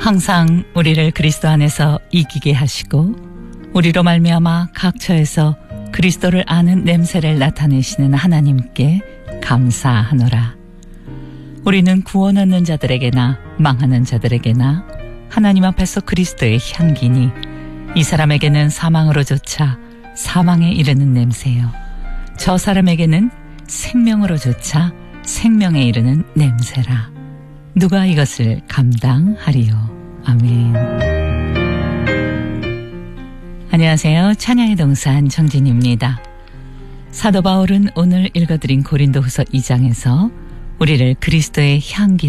항상 우리를 그리스도 안에서 이기게 하시고 우리로 말미암아 각처에서 그리스도를 아는 냄새를 나타내시는 하나님께 감사하노라. 우리는 구원 얻는 자들에게나 망하는 자들에게나 하나님 앞에서 그리스도의 향기니 이 사람에게는 사망으로조차 사망에 이르는 냄새요, 저 사람에게는 생명으로조차 생명에 이르는 냄새라. 누가 이것을 감당하리요. 아멘. 안녕하세요. 찬양의 동산 정진입니다. 사도 바울은 오늘 읽어드린 고린도후서 2장에서 우리를 그리스도의 향기로